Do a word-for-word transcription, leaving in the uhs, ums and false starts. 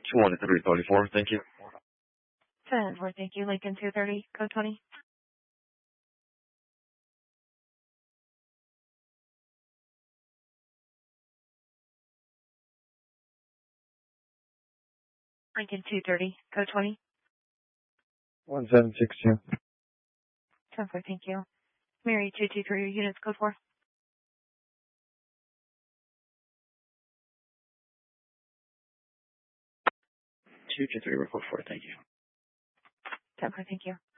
twenty-three thirty-four, thank you. ten four, thank you. Lincoln two thirty, code twenty. Lincoln two thirty, code twenty. one seven six two. ten four, thank you. Mary two two three, units, code four. two two three, report four, thank you. ten four, thank you.